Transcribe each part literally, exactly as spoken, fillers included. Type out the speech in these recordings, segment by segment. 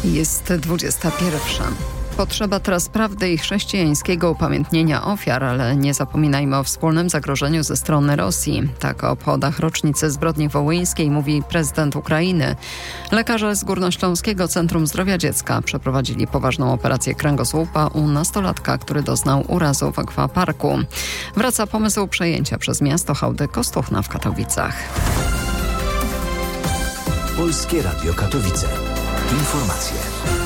Jest dwudziesta pierwsza. Potrzeba teraz prawdy i chrześcijańskiego upamiętnienia ofiar, ale nie zapominajmy o wspólnym zagrożeniu ze strony Rosji. Tak o obchodach rocznicy zbrodni wołyńskiej mówi prezydent Ukrainy. Lekarze z Górnośląskiego Centrum Zdrowia Dziecka przeprowadzili poważną operację kręgosłupa u nastolatka, który doznał urazu w akwaparku. Wraca pomysł przejęcia przez miasto hałdy Kostuchna w Katowicach. Polskie Radio Katowice. Informacje.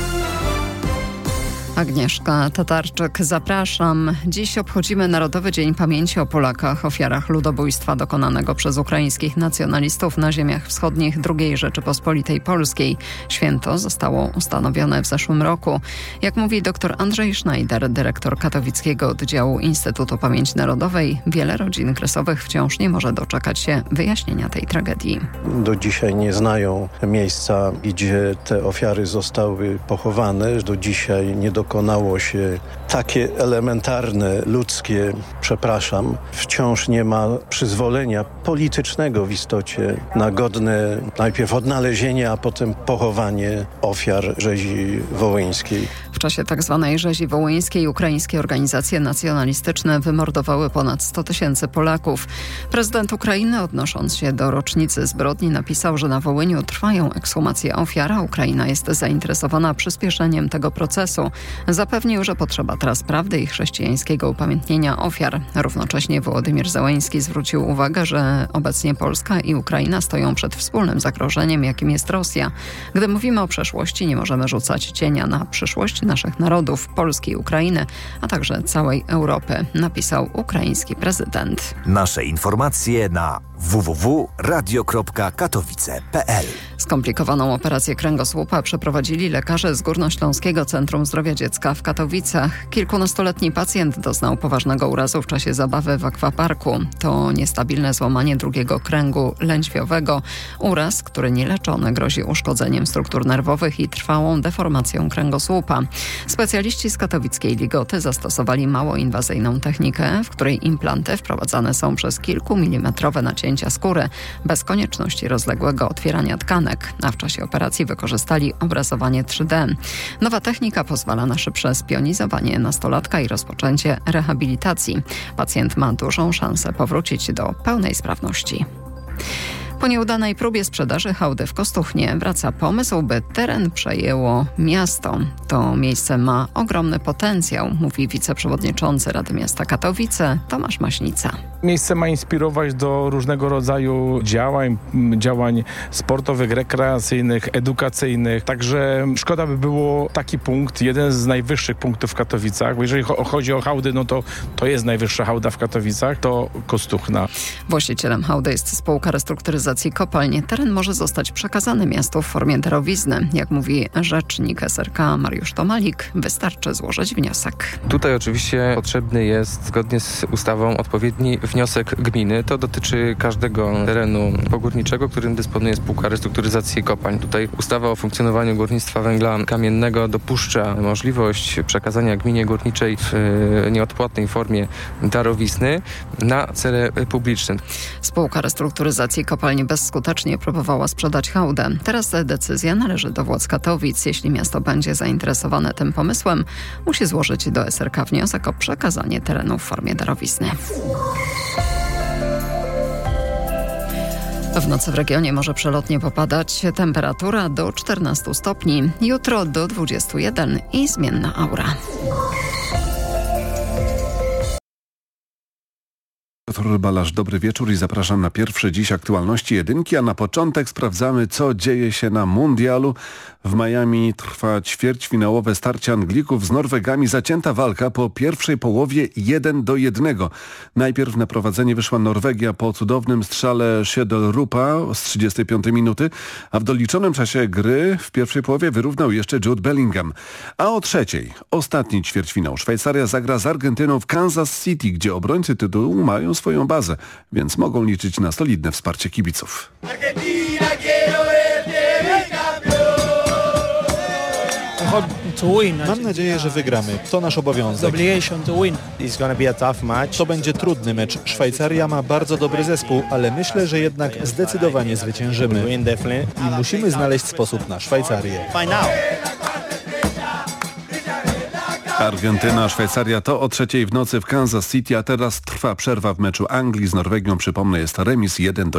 Agnieszka Tatarczyk, zapraszam. Dziś obchodzimy Narodowy Dzień Pamięci o Polakach, ofiarach ludobójstwa dokonanego przez ukraińskich nacjonalistów na ziemiach wschodnich drugiej Rzeczypospolitej Polskiej. Święto zostało ustanowione w zeszłym roku. Jak mówi dr Andrzej Sznajder, dyrektor katowickiego oddziału Instytutu Pamięci Narodowej, wiele rodzin kresowych wciąż nie może doczekać się wyjaśnienia tej tragedii. Do dzisiaj nie znają miejsca, gdzie te ofiary zostały pochowane. Do dzisiaj nie dokonało się takie elementarne, ludzkie, przepraszam, wciąż nie ma przyzwolenia politycznego w istocie na godne najpierw odnalezienie, a potem pochowanie ofiar rzezi wołyńskiej. W czasie tzw. rzezi wołyńskiej ukraińskie organizacje nacjonalistyczne wymordowały ponad sto tysięcy Polaków. Prezydent Ukrainy, odnosząc się do rocznicy zbrodni, napisał, że na Wołyniu trwają ekshumacje ofiar, a Ukraina jest zainteresowana przyspieszeniem tego procesu. Zapewnił, że potrzeba teraz prawdy i chrześcijańskiego upamiętnienia ofiar. Równocześnie Wołodymyr Zełenski zwrócił uwagę, że obecnie Polska i Ukraina stoją przed wspólnym zagrożeniem, jakim jest Rosja. Gdy mówimy o przeszłości, nie możemy rzucać cienia na przyszłość naszych narodów, Polski i Ukrainy, a także całej Europy, napisał ukraiński prezydent. Nasze informacje na w w w kropka radio kropka katowice kropka p l. Skomplikowaną operację kręgosłupa przeprowadzili lekarze z Górnośląskiego Centrum Zdrowia Dziecka w Katowicach. Kilkunastoletni pacjent doznał poważnego urazu w czasie zabawy w akwaparku. To niestabilne złamanie drugiego kręgu lędźwiowego. Uraz, który nieleczony, grozi uszkodzeniem struktur nerwowych i trwałą deformacją kręgosłupa. Specjaliści z katowickiej Ligoty zastosowali mało inwazyjną technikę, w której implanty wprowadzane są przez kilkumilimetrowe nacięcia skóry, bez konieczności rozległego otwierania tkanek, a w czasie operacji wykorzystali obrazowanie trzy D. Nowa technika pozwala na szybsze spionizowanie nastolatka i rozpoczęcie rehabilitacji. Pacjent ma dużą szansę powrócić do pełnej sprawności. Po nieudanej próbie sprzedaży hałdy w Kostuchnie wraca pomysł, by teren przejęło miasto. To miejsce ma ogromny potencjał, mówi wiceprzewodniczący Rady Miasta Katowice Tomasz Maśnica. Miejsce ma inspirować do różnego rodzaju działań, działań sportowych, rekreacyjnych, edukacyjnych. Także szkoda by było taki punkt, jeden z najwyższych punktów w Katowicach. Bo jeżeli chodzi o hałdy, no to to jest najwyższa hałda w Katowicach, to Kostuchna. Właścicielem hałdy jest spółka restrukturyzacji kopalń. Teren może zostać przekazany miastu w formie darowizny. Jak mówi rzecznik S R K Mariusz Tomalik, wystarczy złożyć wniosek. Tutaj oczywiście potrzebny jest zgodnie z ustawą odpowiedni wniosek gminy. To dotyczy każdego terenu pogórniczego, którym dysponuje spółka restrukturyzacji kopalń. Tutaj ustawa o funkcjonowaniu górnictwa węgla kamiennego dopuszcza możliwość przekazania gminie górniczej w nieodpłatnej formie darowizny na cele publiczne. Spółka restrukturyzacji kopalni bezskutecznie próbowała sprzedać hałdę. Teraz decyzja należy do władz Katowic. Jeśli miasto będzie zainteresowane tym pomysłem, musi złożyć do S R K wniosek o przekazanie terenu w formie darowizny. W nocy w regionie może przelotnie popadać. Temperatura do czternastu stopni. Jutro do dwudziestu jeden i zmienna aura. Piotr Balasz, dobry wieczór i zapraszam na pierwsze dziś aktualności jedynki, a na początek sprawdzamy, co dzieje się na mundialu. W Miami trwa ćwierćfinałowe starcie Anglików z Norwegami. Zacięta walka po pierwszej połowie jeden do jednego. Najpierw na prowadzenie wyszła Norwegia po cudownym strzale Sjedelrupa z trzydziestej piątej minuty, a w doliczonym czasie gry w pierwszej połowie wyrównał jeszcze Jude Bellingham. A o trzeciej, ostatni ćwierćfinał. Szwajcaria zagra z Argentyną w Kansas City, gdzie obrońcy tytułu mają swoją bazę, więc mogą liczyć na solidne wsparcie kibiców. Mam nadzieję, że wygramy. To nasz obowiązek. To będzie trudny mecz. Szwajcaria ma bardzo dobry zespół, ale myślę, że jednak zdecydowanie zwyciężymy. I musimy znaleźć sposób na Szwajcarię. Argentyna, Szwajcaria to o trzeciej w nocy w Kansas City, a teraz trwa przerwa w meczu Anglii z Norwegią. Przypomnę, jest remis jeden do